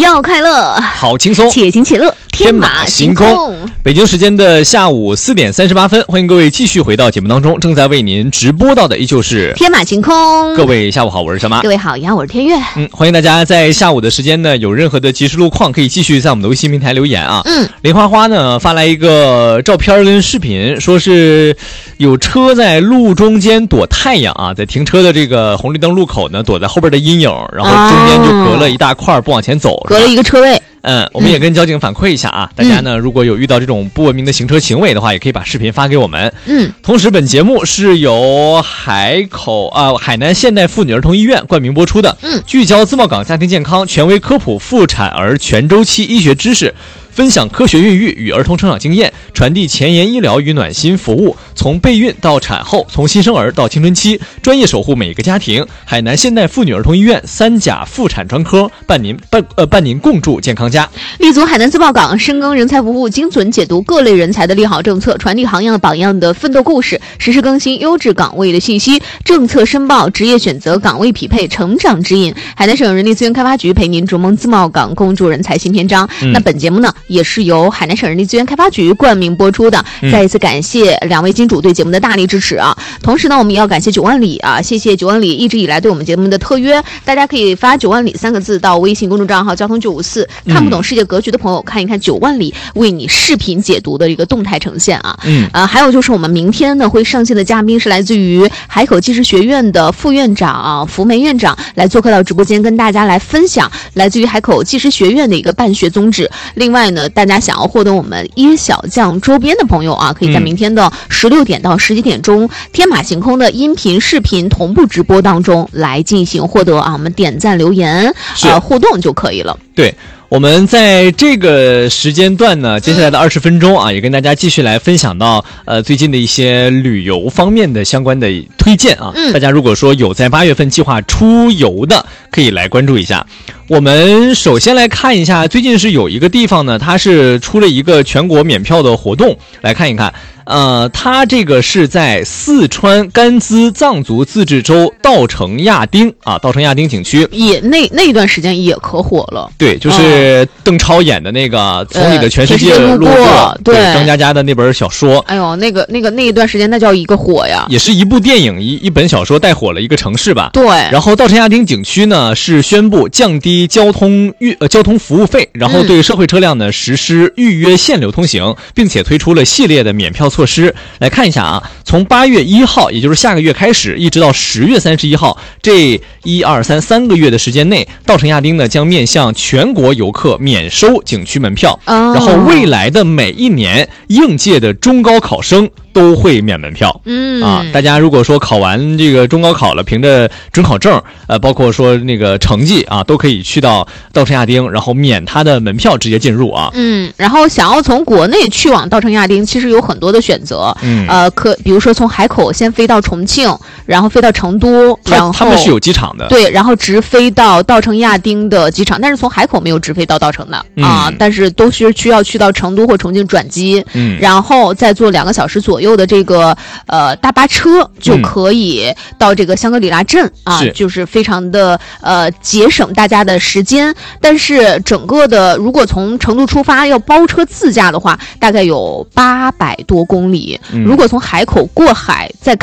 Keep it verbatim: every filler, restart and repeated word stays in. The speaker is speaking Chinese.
要快乐， 好轻松， 且行且乐， 天马行空。北京时间的下午四点三十八分，欢迎各位继续回到节目当中，正在为您直播到的依旧是天马行空。 各位下午好，我是小马。 各位好呀，我是天悦。 嗯，欢迎大家在下午的时间呢，有任何的即时路况可以继续在我们的微信平台留言啊。 嗯， 林花花呢发来一个照片跟视频，说是有车在路中间躲太阳啊，在停车的这个红绿灯路口呢，躲在后边的阴影，然后中间就隔了一大块不往前走， 隔了一个车位。 嗯，我们也跟交警反馈一下啊，嗯、大家呢如果有遇到这种不文明的行车行为的话，也可以把视频发给我们。 嗯， 同时本节目是由海口啊、呃、海南现代妇女儿童医院冠名播出的。 嗯， 聚焦自贸港家庭健康，权威科普妇产儿全周期医学知识，分享科学孕育与儿童成长经验，传递前沿医疗与暖心服务，从备孕到产后，从新生儿到青春期，专业守护每一个家庭。海南现代妇女儿童医院三甲妇产专科伴您伴呃伴您共筑健康家。 立足海南自贸港，深耕人才服务，精准解读各类人才的利好政策，传递行业榜样的奋斗故事，实时更新优质岗位的信息，政策申报，职业选择，岗位匹配，成长指引。海南省人力资源开发局陪您逐梦自贸港，共筑人才新篇章。嗯、那本节目呢，也是由海南省人力资源开发局冠名播出的。再一次感谢两位金主对节目的大力支持啊！同时呢，我们也要感谢九万里啊，谢谢九万里一直以来对我们节目的特约。大家可以发九万里三个字到微信公众账号交通九五四，看不懂世界格局的朋友看一看九万里为你视频解读的这个动态呈现啊。嗯，呃，还有就是我们明天呢会上线的嘉宾是来自于海口技师学院的副院长、啊、福梅院长来做客到直播间，跟大家来分享来自于海口技师学院的一个办学宗旨。另外呢，大家想要获得我们椰小酱周边的朋友啊，可以在明天的十六点到十几点钟、嗯、天马行空的音频视频同步直播当中来进行获得啊，我们点赞留言呃互动就可以了。 对，我们在这个时间段呢，接下来的二十分钟啊，也跟大家继续来分享到呃最近的一些旅游方面的相关的推荐啊。嗯，大家如果说有在八月份计划出游的，可以来关注一下。我们首先来看一下，最近是有一个地方呢，它是出了一个全国免票的活动，来看一看。呃，它这个是在四川甘孜藏族自治州稻城亚丁啊，稻城亚丁景区， 也那那一段时间也可火了。 对，就是邓超演的那个《从你的全世界路过》， 呃、对, 对张嘉佳的那本小说。 哎呦，那个那个那一段时间那叫一个火呀， 也是一部电影一一本小说带火了一个城市吧。 对。 然后稻城亚丁景区呢是宣布降低交通预呃交通服务费，然后对社会车辆呢实施预约限流通行，并且推出了系列的免票措施。来看一下啊，从八月一号，也就是下个月开始，一直到十月三十一号，这一二三三个月的时间内，稻城亚丁呢将面向全国游客免收景区门票。哦、然后未来的每一年，应届的中高考生都会免门票。嗯啊，大家如果说考完这个中高考了，凭着准考证，呃，包括说那个成绩啊，都可以去到稻城亚丁，然后免他的门票直接进入啊。 嗯，然后想要从国内去往稻城亚丁，其实有很多的选择。嗯，呃，可比如说从海口先飞到重庆，然后飞到成都，然后他们是有机场的。 对，然后直飞到稻城亚丁的机场，但是从海口没有直飞到稻城的、嗯、啊，但是都是需要去到成都或重庆转机，嗯，然后再坐两个小时左右的这个呃大巴车就可以到这个香格里拉镇、嗯、啊，是就是非常的呃节省大家的时间。但是整个的如果从成都出发要包车自驾的话，大概有八百多公里。嗯、如果从海口过海再